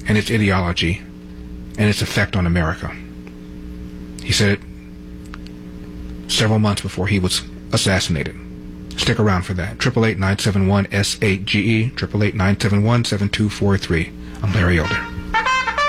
and its ideology and its effect on America. He said it several months before he was assassinated. Stick around for that. 888-971-SAGE, 888-971-7243. I'm Larry Elder.